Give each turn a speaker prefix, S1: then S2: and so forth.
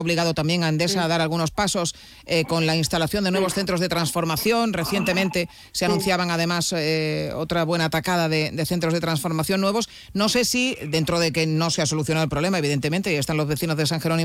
S1: obligado también a Endesa a dar algunos pasos con la instalación de nuevos centros de transformación. Recientemente se anunciaban además otra buena atacada de centros de transformación nuevos. No sé si, dentro de que no se ha solucionado el problema, evidentemente, y están los vecinos de San Jerónimo